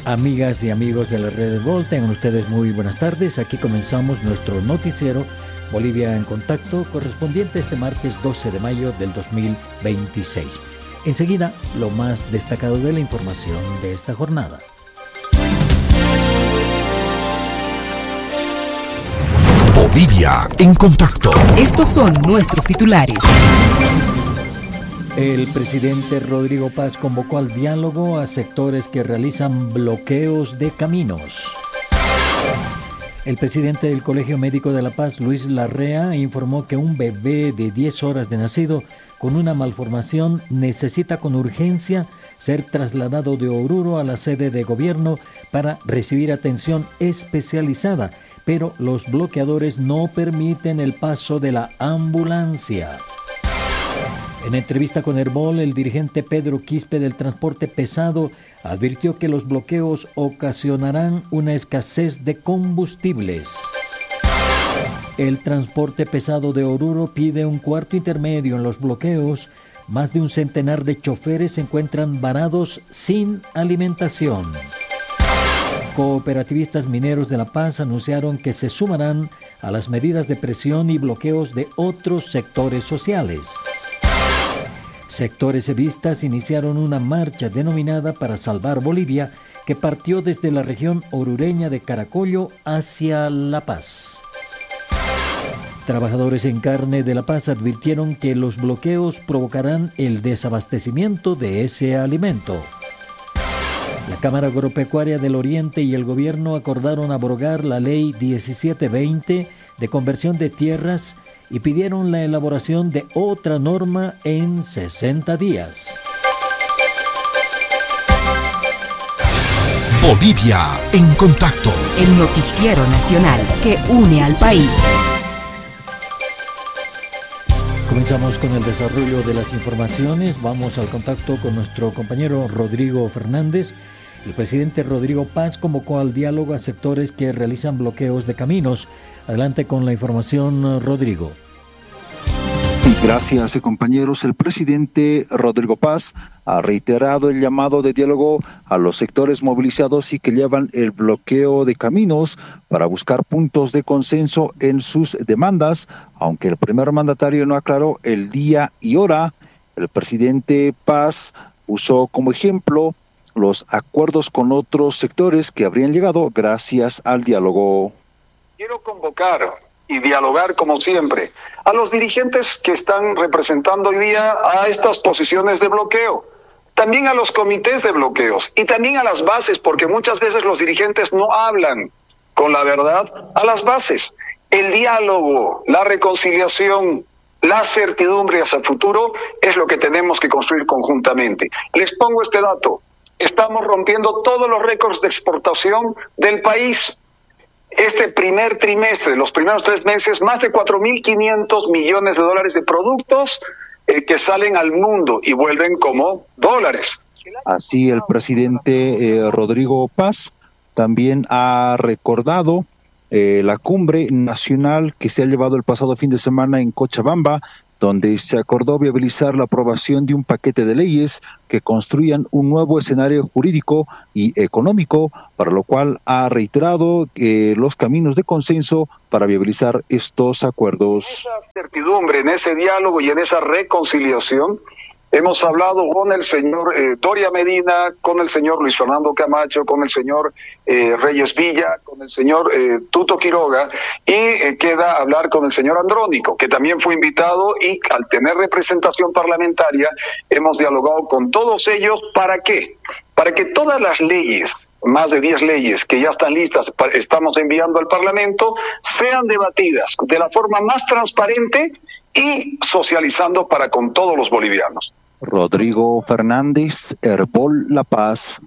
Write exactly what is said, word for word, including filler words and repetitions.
Amigas y amigos de la red de Vol, tengan ustedes muy buenas tardes. Aquí comenzamos nuestro noticiero Bolivia en Contacto, correspondiente este martes doce de mayo del dos mil veintiséis. Enseguida, lo más destacado de la información de esta jornada. Bolivia en Contacto. Estos son nuestros titulares. El presidente Rodrigo Paz convocó al diálogo a sectores que realizan bloqueos de caminos. El presidente del Colegio Médico de La Paz, Luis Larrea, informó que un bebé de diez horas de nacido con una malformación necesita con urgencia ser trasladado de Oruro a la sede de gobierno para recibir atención especializada, pero los bloqueadores no permiten el paso de la ambulancia. En entrevista con Herbol, el dirigente Pedro Quispe del transporte pesado advirtió que los bloqueos ocasionarán una escasez de combustibles. El transporte pesado de Oruro pide un cuarto intermedio en los bloqueos. Más de un centenar de choferes se encuentran varados sin alimentación. Cooperativistas mineros de La Paz anunciaron que se sumarán a las medidas de presión y bloqueos de otros sectores sociales. Sectores evistas iniciaron una marcha denominada Para Salvar Bolivia, que partió desde la región orureña de Caracollo hacia La Paz. Trabajadores en carne de La Paz advirtieron que los bloqueos provocarán el desabastecimiento de ese alimento. La Cámara Agropecuaria del Oriente y el gobierno acordaron abrogar la ley diecisiete veinte de conversión de tierras y pidieron la elaboración de otra norma en sesenta días. Bolivia en Contacto. El noticiero nacional que une al país. Comenzamos con el desarrollo de las informaciones. Vamos al contacto con nuestro compañero Rodrigo Fernández. El presidente Rodrigo Paz convocó al diálogo a sectores que realizan bloqueos de caminos. Adelante con la información, Rodrigo. Gracias, compañeros. El presidente Rodrigo Paz ha reiterado el llamado de diálogo a los sectores movilizados y que llevan el bloqueo de caminos para buscar puntos de consenso en sus demandas, aunque el primer mandatario no aclaró el día y hora. El presidente Paz usó como ejemplo los acuerdos con otros sectores que habrían llegado gracias al diálogo. Quiero convocar y dialogar, como siempre, a los dirigentes que están representando hoy día a estas posiciones de bloqueo, también a los comités de bloqueos y también a las bases, porque muchas veces los dirigentes no hablan con la verdad a las bases. El diálogo, la reconciliación, la certidumbre hacia el futuro es lo que tenemos que construir conjuntamente. Les pongo este dato. Estamos rompiendo todos los récords de exportación del país. Este primer trimestre, los primeros tres meses, más de cuatro mil quinientos millones de dólares de productos eh, que salen al mundo y vuelven como dólares. Así el presidente eh, Rodrigo Paz también ha recordado eh, la cumbre nacional que se ha llevado el pasado fin de semana en Cochabamba, donde se acordó viabilizar la aprobación de un paquete de leyes que construyan un nuevo escenario jurídico y económico, para lo cual ha reiterado eh, los caminos de consenso para viabilizar estos acuerdos. Esa certidumbre en ese diálogo y en esa reconciliación, hemos hablado con el señor eh, Doria Medina, con el señor Luis Fernando Camacho, con el señor eh, Reyes Villa, con el señor eh, Tuto Quiroga, y eh, queda hablar con el señor Andrónico, que también fue invitado, y al tener representación parlamentaria hemos dialogado con todos ellos. ¿Para qué? Para que todas las leyes, más de diez leyes que ya están listas, estamos enviando al Parlamento, sean debatidas de la forma más transparente y socializando para con todos los bolivianos. Rodrigo Fernández, Herbol, La Paz.